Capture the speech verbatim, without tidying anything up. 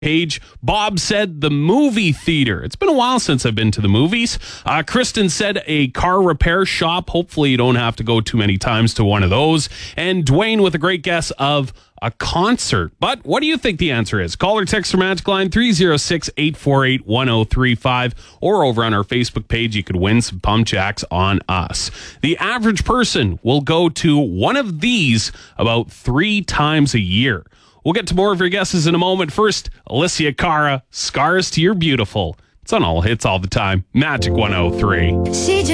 page. Bob said the movie theater. It's been a while since I've been to the movies. Uh, Kristen said a car repair shop. Hopefully you don't have to go too many times to one of those. And Dwayne with a great guess of a concert. But what do you think the answer is? Call or text our magic line three oh six, eight four eight, one oh three five, or over on our Facebook page, you could win some pump jacks on us. The average person will go to one of these about three times a year. We'll get to more of your guesses in a moment. First, Alicia Cara, Scars to Your Beautiful. It's on All Hits all the time. Magic one oh three. She